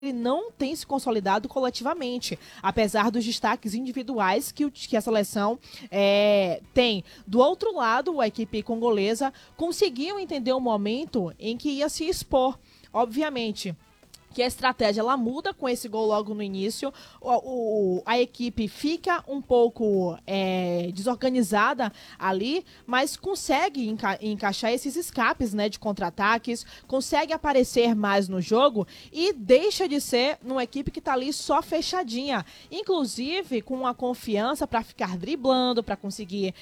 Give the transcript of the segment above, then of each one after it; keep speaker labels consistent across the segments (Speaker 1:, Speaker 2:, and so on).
Speaker 1: ele não tem se consolidado coletivamente, apesar dos destaques individuais que a seleção tem. Do outro lado, a equipe congolesa conseguiu entender o momento em que ia se expor, obviamente. Que a estratégia ela muda com esse gol logo no início, a equipe fica um pouco desorganizada ali, mas consegue encaixar esses escapes, né, de contra-ataques, consegue aparecer mais no jogo e deixa de ser uma equipe que está ali só fechadinha, inclusive com a confiança para ficar driblando, para conseguir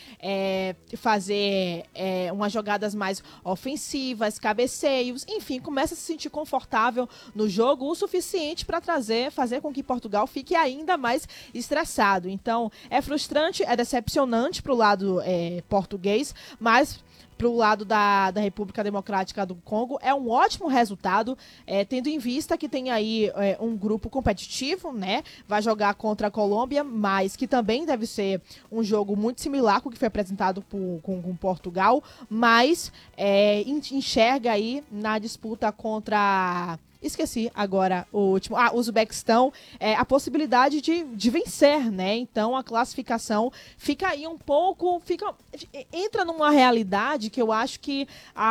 Speaker 1: fazer umas jogadas mais ofensivas, cabeceios, enfim, começa a se sentir confortável no jogo o suficiente para fazer com que Portugal fique ainda mais estressado. Então, é frustrante, é decepcionante para o lado português, mas para o lado da República Democrática do Congo é um ótimo resultado, tendo em vista que tem aí um grupo competitivo, né? Vai jogar contra a Colômbia, mas que também deve ser um jogo muito similar com o que foi apresentado com Portugal, mas enxerga aí na disputa contra... Esqueci agora o último. O Uzbequistão, a possibilidade de vencer, né? Então a classificação fica aí um pouco. Entra numa realidade que eu acho que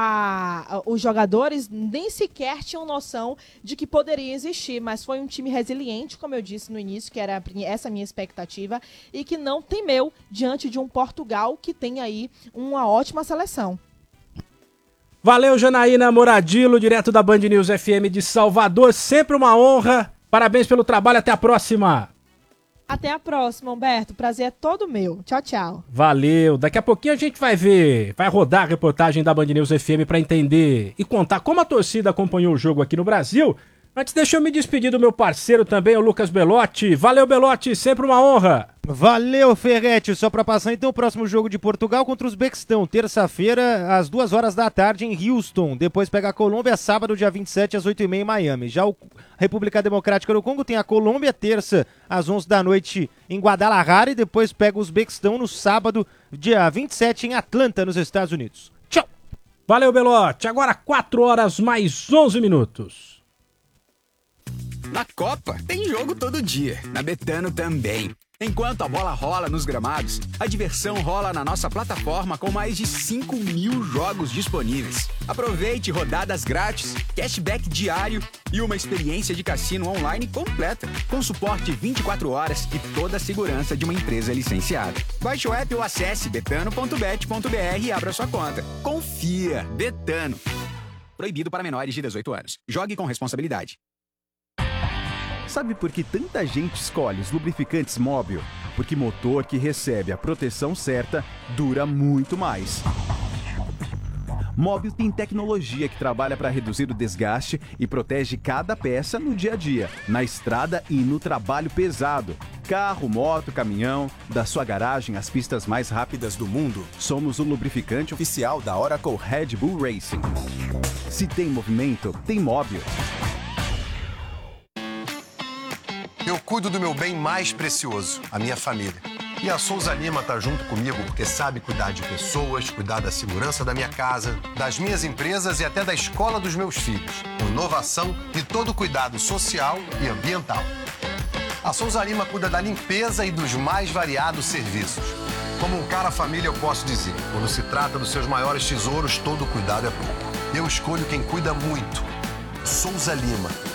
Speaker 1: os jogadores nem sequer tinham noção de que poderia existir. Mas foi um time resiliente, como eu disse no início, que era essa minha expectativa, e que não temeu diante de um Portugal que tem aí uma ótima seleção.
Speaker 2: Valeu, Janaína Moradillo, direto da Band News FM de Salvador. Sempre uma honra. Parabéns pelo trabalho. Até a próxima.
Speaker 1: Até a próxima, Humberto. Prazer é todo meu. Tchau, tchau.
Speaker 2: Valeu. Daqui a pouquinho a gente vai rodar a reportagem da Band News FM para entender e contar como a torcida acompanhou o jogo aqui no Brasil. Antes, deixa eu me despedir do meu parceiro também, o Lucas Belotti. Valeu, Belotti. Sempre uma honra.
Speaker 3: Valeu, Ferretti. Só para passar então o próximo jogo de Portugal contra o Uzbequistão, terça-feira, às 2h em Houston. Depois pega a Colômbia, sábado, dia 27, às 8h30 em Miami. Já a República Democrática do Congo tem a Colômbia, terça, às 11h em Guadalajara. E depois pega o Uzbequistão no sábado, dia 27, em Atlanta, nos Estados Unidos. Tchau.
Speaker 2: Valeu, Belotti. Agora 4h mais 11 minutos.
Speaker 4: Na Copa, tem jogo todo dia. Na Betano também. Enquanto a bola rola nos gramados, a diversão rola na nossa plataforma com mais de 5.000 jogos disponíveis. Aproveite rodadas grátis, cashback diário e uma experiência de cassino online completa, com suporte 24 horas e toda a segurança de uma empresa licenciada. Baixe o app ou acesse betano.bet.br e abra sua conta. Confia, Betano. Proibido para menores de 18 anos. Jogue com responsabilidade.
Speaker 5: Sabe por que tanta gente escolhe os lubrificantes Móbil? Porque motor que recebe a proteção certa dura muito mais. Móbil tem tecnologia que trabalha para reduzir o desgaste e protege cada peça no dia a dia, na estrada e no trabalho pesado. Carro, moto, caminhão, da sua garagem às pistas mais rápidas do mundo, somos o lubrificante oficial da Oracle Red Bull Racing. Se tem movimento, tem Móbil.
Speaker 6: Eu cuido do meu bem mais precioso, a minha família. E a Souza Lima tá junto comigo porque sabe cuidar de pessoas, cuidar da segurança da minha casa, das minhas empresas e até da escola dos meus filhos. Com inovação e todo cuidado social e ambiental. A Souza Lima cuida da limpeza e dos mais variados serviços. Como um cara família, eu posso dizer, quando se trata dos seus maiores tesouros, todo cuidado é pouco. Eu escolho quem cuida muito. Souza Lima.